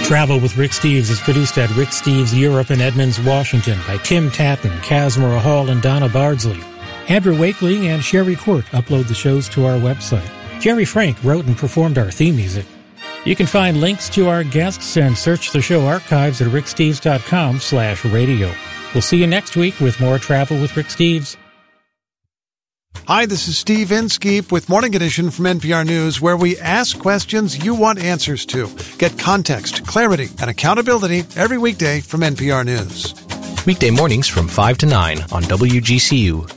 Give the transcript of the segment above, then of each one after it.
Travel with Rick Steves is produced at Rick Steves Europe in Edmonds, Washington by Tim Tatton, Casmara Hall, and Donna Bardsley. Andrew Wakeling and Sherry Court upload the shows to our website. Jerry Frank wrote and performed our theme music. You can find links to our guests and search the show archives at ricksteves.com/radio. We'll see you next week with more Travel with Rick Steves. Hi, this is Steve Inskeep with Morning Edition from NPR News, where we ask questions you want answers to. Get context, clarity, and accountability every weekday from NPR News. Weekday mornings from 5 to 9 on WGCU.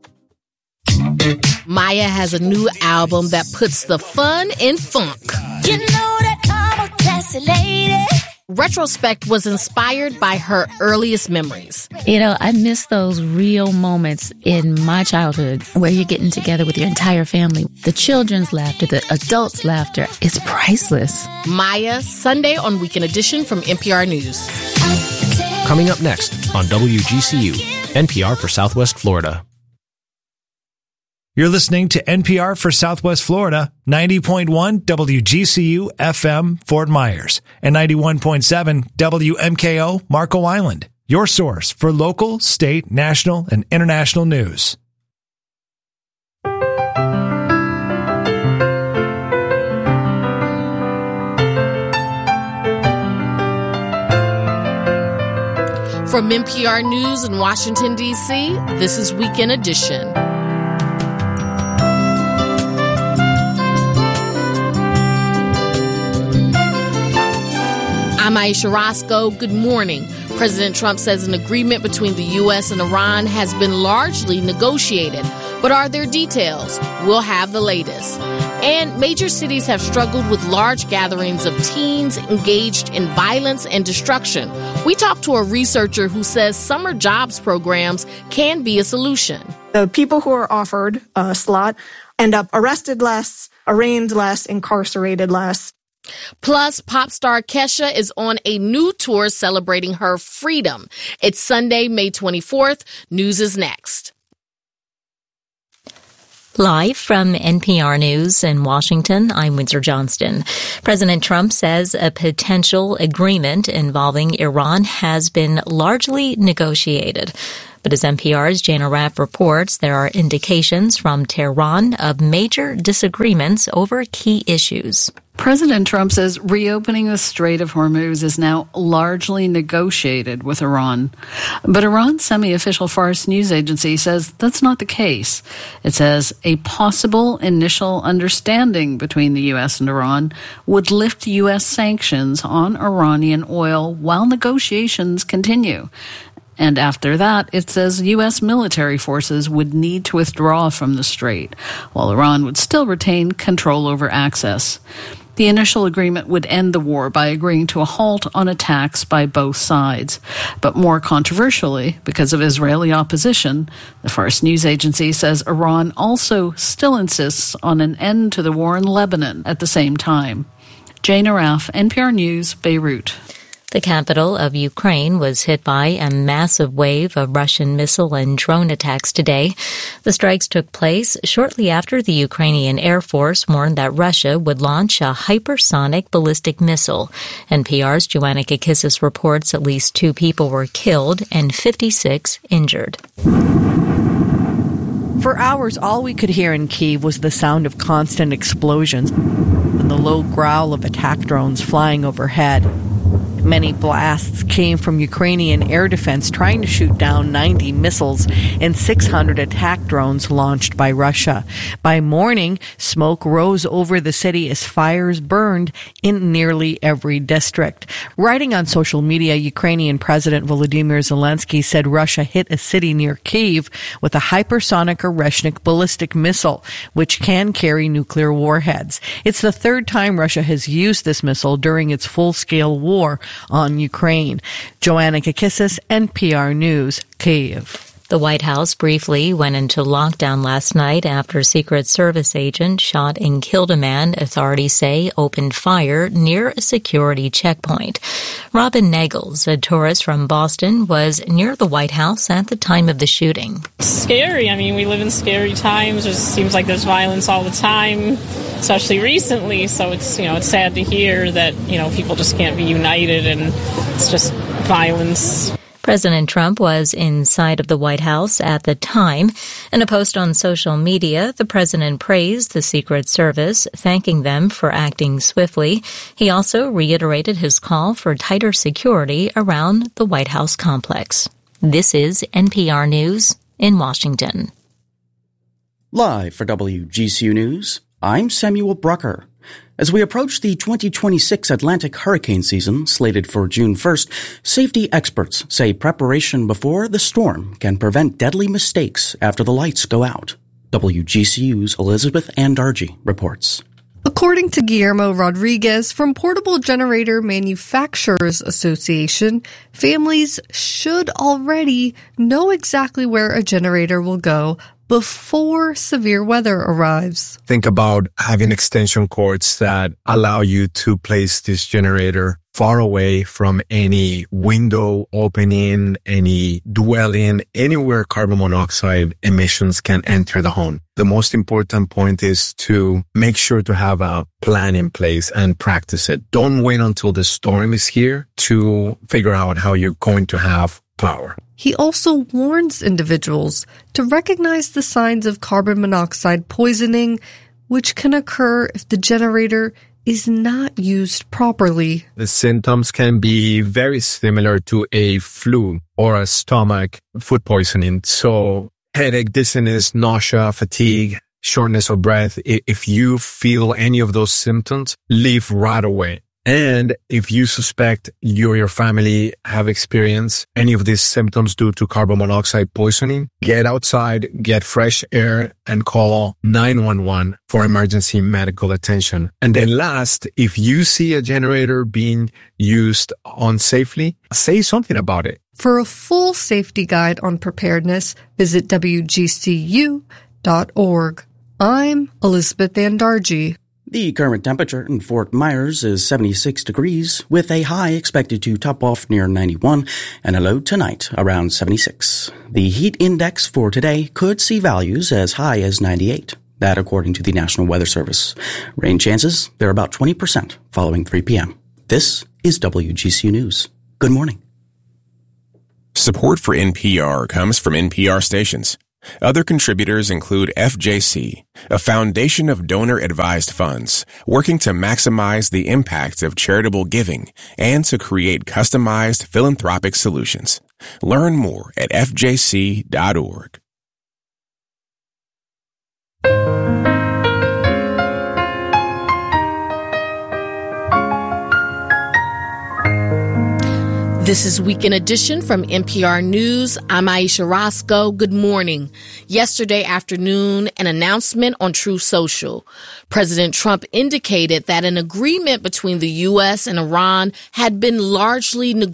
Maya has a new album that puts the fun in funk. You know that I'm a classy lady. Retrospect was inspired by her earliest memories. You know, I miss those real moments in my childhood where you're getting together with your entire family. The children's laughter, the adults' laughter, it's priceless. Maya, Sunday on Weekend Edition from NPR News. Coming up next on WGCU, NPR for Southwest Florida. You're listening to NPR for Southwest Florida, 90.1 WGCU FM Fort Myers, and 91.7 WMKO Marco Island. Your source for local, state, national, and international news. From NPR News in Washington, D.C., this is Weekend Edition. I'm Aisha Roscoe. Good morning. President Trump says an agreement between the U.S. and Iran has been largely negotiated. But are there details? We'll have the latest. And major cities have struggled with large gatherings of teens engaged in violence and destruction. We talked to a researcher who says summer jobs programs can be a solution. The people who are offered a slot end up arrested less, arraigned less, incarcerated less. Plus, pop star Kesha is on a new tour celebrating her freedom. It's Sunday, May 24th. News is next. Live from NPR News in Washington, I'm Windsor Johnston. President Trump says a potential agreement involving Iran has been largely negotiated. But as NPR's Jana Raff reports, there are indications from Tehran of major disagreements over key issues. President Trump says reopening the Strait of Hormuz is now largely negotiated with Iran. But Iran's semi-official Fars news agency says that's not the case. It says a possible initial understanding between the U.S. and Iran would lift U.S. sanctions on Iranian oil while negotiations continue. And after that, it says U.S. military forces would need to withdraw from the strait, while Iran would still retain control over access. The initial agreement would end the war by agreeing to a halt on attacks by both sides. But more controversially, because of Israeli opposition, the Fars news agency says Iran also still insists on an end to the war in Lebanon at the same time. Jana Raff, NPR News, Beirut. The capital of Ukraine was hit by a massive wave of Russian missile and drone attacks today. The strikes took place shortly after the Ukrainian Air Force warned that Russia would launch a hypersonic ballistic missile. NPR's Joanna Kakissis reports at least 2 people were killed and 56 injured. For hours, all we could hear in Kyiv was the sound of constant explosions and the low growl of attack drones flying overhead. Many blasts came from Ukrainian air defense trying to shoot down 90 missiles and 600 attack drones launched by Russia. By morning, smoke rose over the city as fires burned in nearly every district. Writing on social media, Ukrainian President Volodymyr Zelensky said Russia hit a city near Kyiv with a hypersonic Oreshnik ballistic missile, which can carry nuclear warheads. It's the third time Russia has used this missile during its full-scale war on Ukraine. Joanna Kakissis, NPR News, Kyiv. The White House briefly went into lockdown last night after a Secret Service agent shot and killed a man authorities say opened fire near a security checkpoint. Robin Nagels, a tourist from Boston, was near the White House at the time of the shooting. Scary. I mean, we live in scary times. It seems like there's violence all the time, especially recently. So it's, it's sad to hear that, people just can't be united and it's just violence. President Trump was inside of the White House at the time. In a post on social media, the president praised the Secret Service, thanking them for acting swiftly. He also reiterated his call for tighter security around the White House complex. This is NPR News in Washington. Live for WGCU News, I'm Samuel Brucker. As we approach the 2026 Atlantic hurricane season, slated for June 1st, safety experts say preparation before the storm can prevent deadly mistakes after the lights go out. WGCU's Elizabeth Andargy reports. According to Guillermo Rodriguez from Portable Generator Manufacturers Association, families should already know exactly where a generator will go before severe weather arrives. Think about having extension cords that allow you to place this generator far away from any window opening, any dwelling, anywhere carbon monoxide emissions can enter the home. The most important point is to make sure to have a plan in place and practice it. Don't wait until the storm is here to figure out how you're going to have power. He also warns individuals to recognize the signs of carbon monoxide poisoning, which can occur if the generator is not used properly. The symptoms can be very similar to a flu or a stomach food poisoning. So headache, dizziness, nausea, fatigue, shortness of breath. If you feel any of those symptoms, leave right away. And if you suspect you or your family have experienced any of these symptoms due to carbon monoxide poisoning, get outside, get fresh air, and call 911 for emergency medical attention. And then last, if you see a generator being used unsafely, say something about it. For a full safety guide on preparedness, visit WGCU.org. I'm Elizabeth Andargy. The current temperature in Fort Myers is 76 degrees, with a high expected to top off near 91 and a low tonight around 76. The heat index for today could see values as high as 98. That according to the National Weather Service. Rain chances, they're about 20% following 3 p.m. This is WGCU News. Good morning. Support for NPR comes from NPR stations. Other contributors include FJC, a foundation of donor-advised funds working to maximize the impact of charitable giving and to create customized philanthropic solutions. Learn more at fjc.org. This is Weekend Edition from NPR News. I'm Aisha Roscoe. Good morning. Yesterday afternoon, an announcement on Truth Social. President Trump indicated that an agreement between the U.S. and Iran had been largely negotiated